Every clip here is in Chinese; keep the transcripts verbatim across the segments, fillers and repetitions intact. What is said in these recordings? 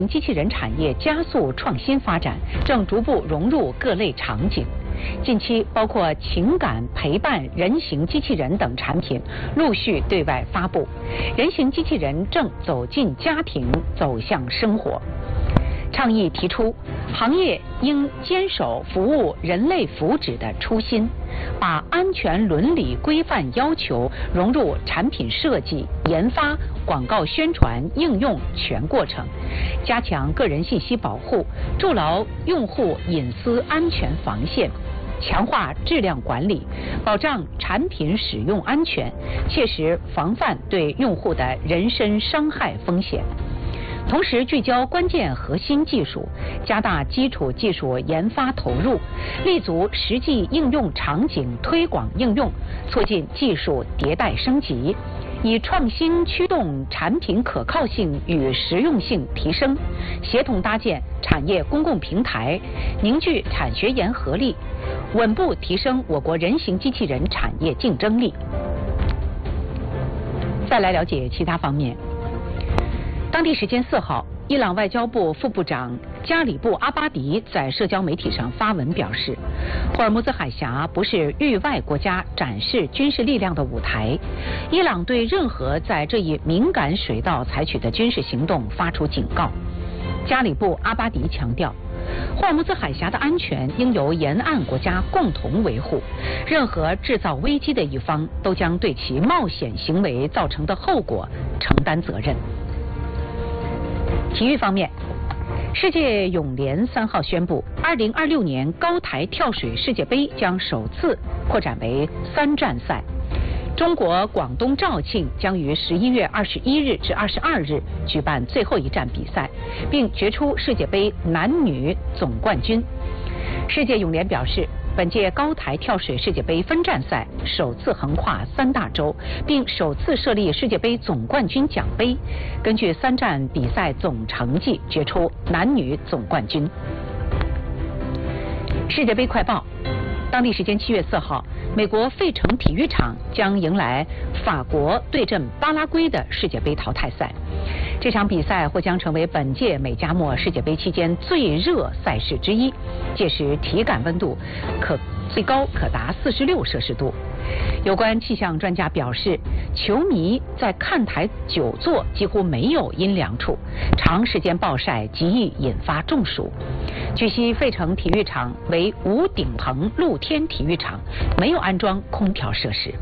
机器人产业加速创新发展，正逐步融入各类场景。近期，包括情感陪伴人形机器人等产品陆续对外发布，人形机器人正走进家庭，走向生活。倡议提出，行业应坚守服务人类福祉的初心，把安全伦理规范要求融入产品设计、研发、广告宣传、应用全过程，加强个人信息保护，筑牢用户隐私安全防线，强化质量管理，保障产品使用安全，切实防范对用户的人身伤害风险。同时聚焦关键核心技术，加大基础技术研发投入，立足实际应用场景推广应用，促进技术迭代升级，以创新驱动产品可靠性与实用性提升，协同搭建产业公共平台，凝聚产学研合力，稳步提升我国人形机器人产业竞争力。再来了解其他方面。当地时间四号，伊朗外交部副部长加里布阿巴迪在社交媒体上发文表示，霍尔木兹海峡不是域外国家展示军事力量的舞台，伊朗对任何在这一敏感水道采取的军事行动发出警告。加里布阿巴迪强调，霍尔木兹海峡的安全应由沿岸国家共同维护，任何制造危机的一方都将对其冒险行为造成的后果承担责任。体育方面，世界泳联三号宣布，二零二六年高台跳水世界杯将首次扩展为三站赛。中国广东肇庆将于十一月二十一日至二十二日举办最后一站比赛，并决出世界杯男女总冠军。世界泳联表示，本届高台跳水世界杯分站赛首次横跨三大洲，并首次设立世界杯总冠军奖杯，根据三站比赛总成绩决出男女总冠军。世界杯快报，当地时间七月四号，美国费城体育场将迎来法国对阵巴拉圭的世界杯淘汰赛。这场比赛或将成为本届美加墨世界杯期间最热赛事之一，届时体感温度可最高可达四十六摄氏度。有关气象专家表示，球迷在看台久坐几乎没有阴凉处，长时间暴晒极易引发中暑。据悉，费城体育场为无顶棚露天体育场，没有安装空调设施。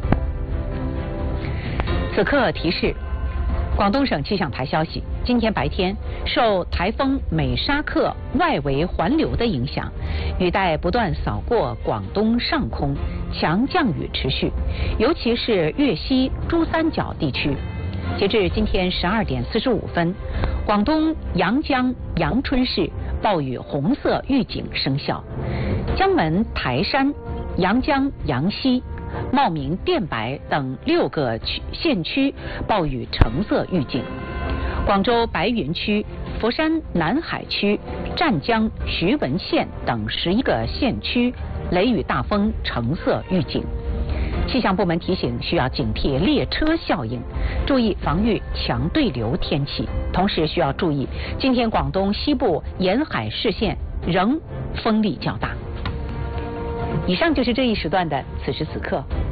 此刻提示，广东省气象台消息，今天白天受台风美沙克外围环流的影响，雨带不断扫过广东上空，强降雨持续，尤其是粤西珠三角地区。截至今天十二点四十五分，广东阳江阳春市暴雨红色预警生效，江门、台山、阳江、阳西、茂名、电白等六个区县区暴雨橙色预警，广州白云区、佛山南海区、湛江、徐闻县等十一个县区雷雨大风橙色预警。气象部门提醒，需要警惕列车效应，注意防御强对流天气。同时需要注意，今天广东西部沿海市县仍风力较大。以上就是这一时段的此时此刻。